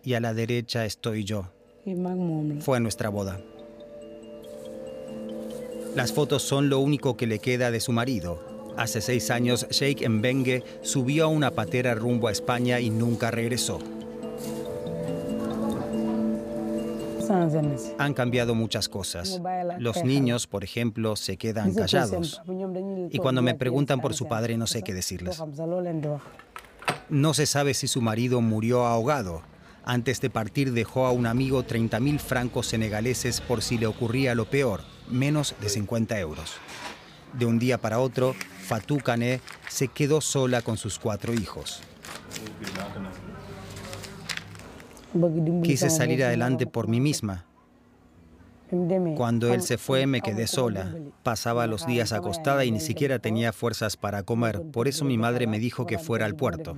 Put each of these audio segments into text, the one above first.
y a la derecha estoy yo. Fue nuestra boda. Las fotos son lo único que le queda de su marido. Hace 6 años, Sheikh Mbengue subió a una patera rumbo a España y nunca regresó. Han cambiado muchas cosas. Los niños, por ejemplo, se quedan callados. Y cuando me preguntan por su padre, no sé qué decirles. No se sabe si su marido murió ahogado. Antes de partir dejó a un amigo 30.000 francos senegaleses por si le ocurría lo peor, menos de 50 euros. De un día para otro, Fatou Kane se quedó sola con sus 4 hijos. Quise salir adelante por mí misma. Cuando él se fue, me quedé sola. Pasaba los días acostada y ni siquiera tenía fuerzas para comer. Por eso mi madre me dijo que fuera al puerto.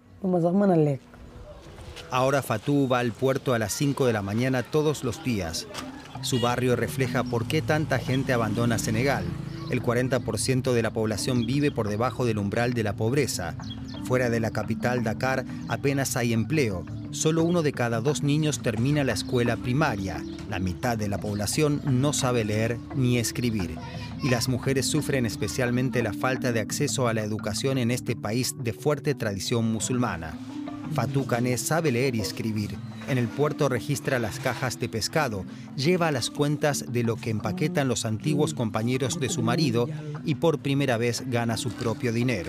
Ahora Fatou va al puerto a las 5 de la mañana todos los días. Su barrio refleja por qué tanta gente abandona Senegal. El 40% de la población vive por debajo del umbral de la pobreza. Fuera de la capital, Dakar, apenas hay empleo. Solo 1 de cada 2 niños termina la escuela primaria. La mitad de la población no sabe leer ni escribir. Y las mujeres sufren especialmente la falta de acceso a la educación en este país de fuerte tradición musulmana. Fatou Kane sabe leer y escribir. En el puerto registra las cajas de pescado, lleva las cuentas de lo que empaquetan los antiguos compañeros de su marido y por primera vez gana su propio dinero.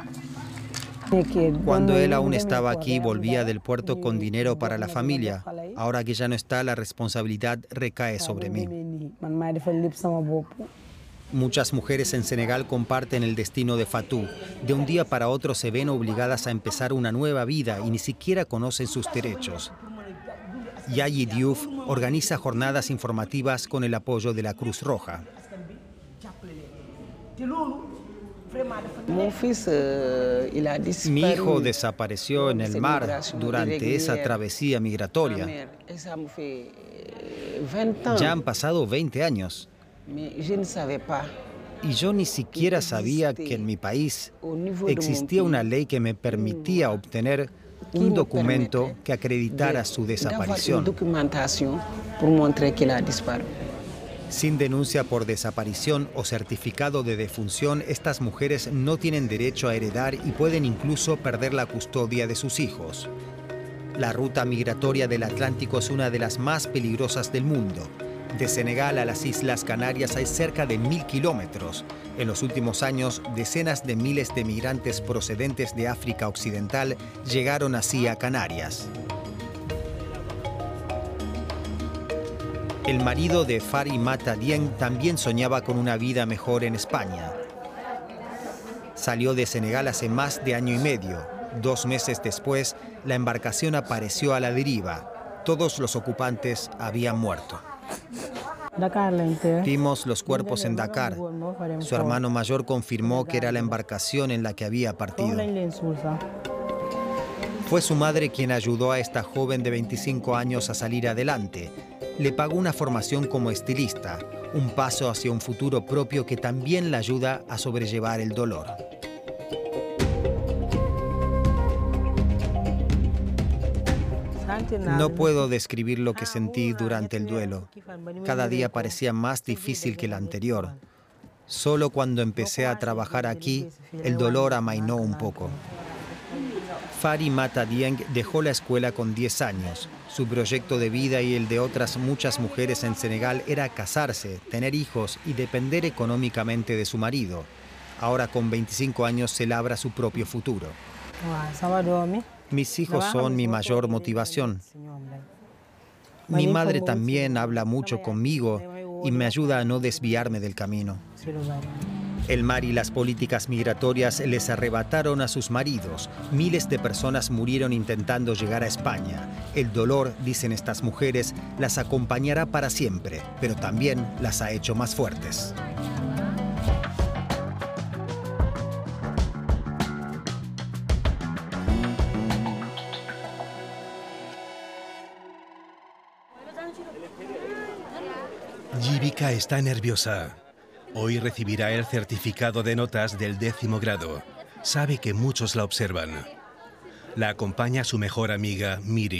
Cuando él aún estaba aquí, volvía del puerto con dinero para la familia. Ahora que ya no está, la responsabilidad recae sobre mí. Muchas mujeres en Senegal comparten el destino de Fatou. De un día para otro se ven obligadas a empezar una nueva vida y ni siquiera conocen sus derechos. Yayi Diouf organiza jornadas informativas con el apoyo de la Cruz Roja. Mi hijo desapareció en el mar durante esa travesía migratoria. Ya han pasado 20 años. Y yo ni siquiera sabía que en mi país existía una ley que me permitía obtener un documento que acreditara su desaparición. Sin denuncia por desaparición o certificado de defunción, estas mujeres no tienen derecho a heredar y pueden incluso perder la custodia de sus hijos. La ruta migratoria del Atlántico es una de las más peligrosas del mundo. De Senegal a las Islas Canarias hay cerca de 1000 kilómetros. En los últimos años, decenas de miles de migrantes procedentes de África Occidental llegaron así a Canarias. El marido de Farimata Dieng también soñaba con una vida mejor en España. Salió de Senegal hace más de año y medio. 2 meses después, la embarcación apareció a la deriva. Todos los ocupantes habían muerto. Vimos los cuerpos en Dakar. Su hermano mayor confirmó que era la embarcación en la que había partido. Fue su madre quien ayudó a esta joven de 25 años a salir adelante. Le pagó una formación como estilista, un paso hacia un futuro propio que también la ayuda a sobrellevar el dolor. No puedo describir lo que sentí durante el duelo. Cada día parecía más difícil que el anterior. Solo cuando empecé a trabajar aquí, el dolor amainó un poco. Farimata Dieng dejó la escuela con 10 años. Su proyecto de vida y el de otras muchas mujeres en Senegal era casarse, tener hijos y depender económicamente de su marido. Ahora con 25 años se labra su propio futuro. Mis hijos son mi mayor motivación. Mi madre también habla mucho conmigo y me ayuda a no desviarme del camino. El mar y las políticas migratorias les arrebataron a sus maridos. Miles de personas murieron intentando llegar a España. El dolor, dicen estas mujeres, las acompañará para siempre, pero también las ha hecho más fuertes. Yibika está nerviosa. Hoy recibirá el certificado de notas del 10º grado. Sabe que muchos la observan. La acompaña su mejor amiga, Miri.